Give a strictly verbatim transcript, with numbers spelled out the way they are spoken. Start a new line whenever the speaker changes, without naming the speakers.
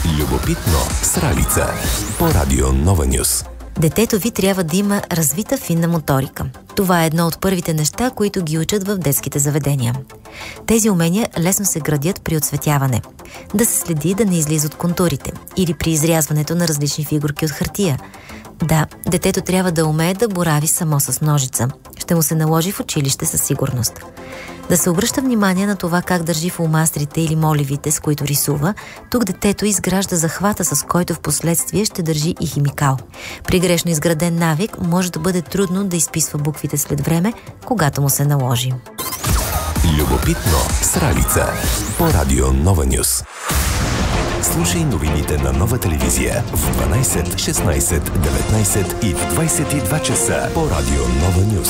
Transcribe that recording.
Любопитно с Ралица по Радио Нова Нюз.
Детето ви трябва да има развита финна моторика. Това е едно от първите неща, които ги учат в детските заведения. Тези умения лесно се градят при оцветяване. Да се следи да не излиза от контурите или при изрязването на различни фигурки от хартия. Да, детето трябва да умее да борави само с ножица. Ще му се наложи в училище със сигурност. Да се обръща внимание на това как държи фломастрите или моливите, с които рисува. Тук детето изгражда захвата, с който в последствие ще държи и химикал. При грешно изграден навик може да бъде трудно да изписва буквите след време, когато му се наложи.
Любопитно с Ралица по Радио Нова Нюз. Слушай новините на Нова телевизия в дванайсет, шестнайсет, деветнайсет и в двайсет и два часа по Радио Нова Нюз.